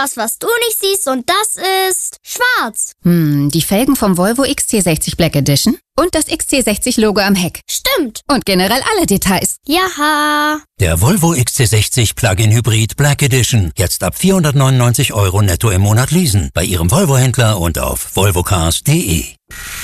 was du nicht siehst und das ist schwarz. Die Felgen vom Volvo XC60 Black Edition und das XC60-Logo am Heck. Stimmt. Und generell alle Details. Jaha. Der Volvo XC60 Plug-in Hybrid Black Edition. Jetzt ab 499 € netto im Monat leasen. Bei Ihrem Volvo-Händler und auf volvocars.de.